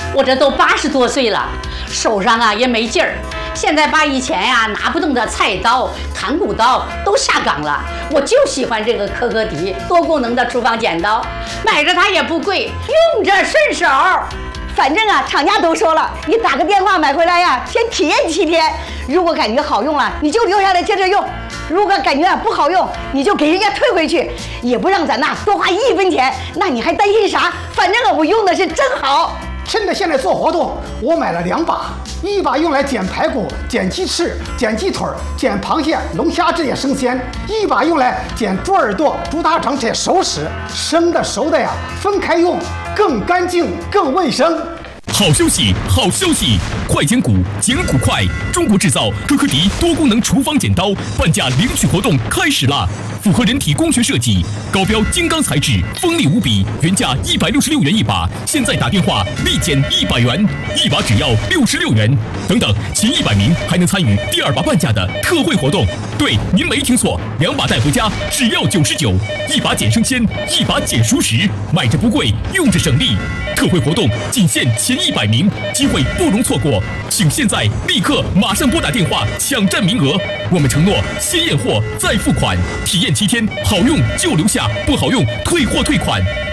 我这都80多岁了，手上啊也没劲儿。现在把以前呀拿不动的菜刀、砍骨刀都下岗了，我就喜欢这个科科迪多功能的厨房剪刀，买着它也不贵，用着顺手。 反正啊，厂家都说了，你打个电话买回来呀，先体验7天。如果感觉好用了，你就留下来接着用；如果感觉不好用，你就给人家退回去，也不让咱呐多花1分钱。那你还担心啥？反正我用的是真好。 趁着现在做活动，我买了2把，一把用来剪排骨、剪鸡翅、剪鸡腿、剪螃蟹、龙虾这些生鲜，一把用来剪猪耳朵、猪大肠这些熟食，生的熟的呀分开用，更干净更卫生。 好消息，好消息！快剪骨，剪骨快！中国制造科科迪多功能厨房剪刀半价领取活动开始啦！符合人体工学设计，高标金刚材质，锋利无比，原价166元一把，现在打电话立减100元，一把只要66元。等等，前100名还能参与第2把半价的特惠活动。对，您没听错，2把带回家只要99，一把减生鲜，一把减熟食，买着不贵，用着省力。特惠活动仅限前100名，机会不容错过，请现在立刻马上拨打电话抢占名额。我们承诺先验货再付款，体验7天，好用就留下，不好用退货退款。